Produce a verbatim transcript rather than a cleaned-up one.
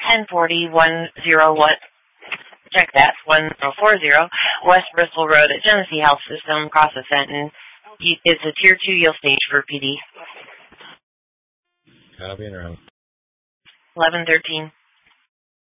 ten forty, one oh one, check that, one oh four oh, West Bristol Road at Genesee Health System, across of Fenton. It's a Tier two yield stage for P D. Copy and around. eleven thirteen.